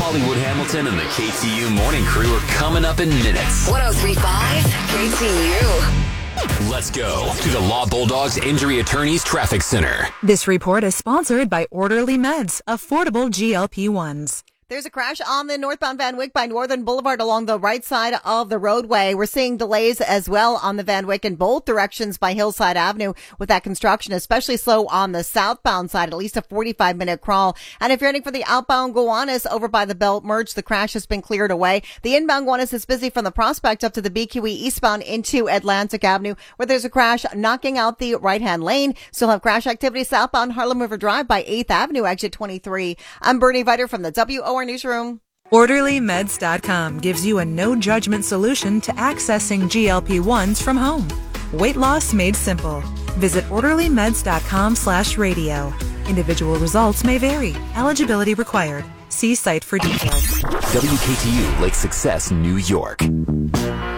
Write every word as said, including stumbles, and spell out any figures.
Hollywood Hamilton and the K T U Morning Crew are coming up in minutes. one oh three point five K T U. Let's go to the Law Bulldogs Injury Attorneys Traffic Center. This report is sponsored by Orderly Meds, affordable G L P ones. There's a crash on the northbound Van Wyck by Northern Boulevard along the right side of the roadway. We're seeing delays as well on the Van Wyck in both directions by Hillside Avenue with that construction, especially slow on the southbound side, at least a forty-five minute crawl. And if you're heading for the outbound Gowanus over by the Belt Merge, the crash has been cleared away. The inbound Gowanus is busy from the Prospect up to the B Q E eastbound into Atlantic Avenue where there's a crash knocking out the right-hand lane. Still have crash activity southbound Harlem River Drive by eighth Avenue, exit twenty-three. I'm Bernie Viter from the W O R Newsroom. Orderly Meds dot com gives you a no-judgment solution to accessing G L P ones from home. Weight loss made simple. Visit Orderly Meds dot com slash radio. Individual results may vary. Eligibility required. See site for details. W K T U Lake Success, New York.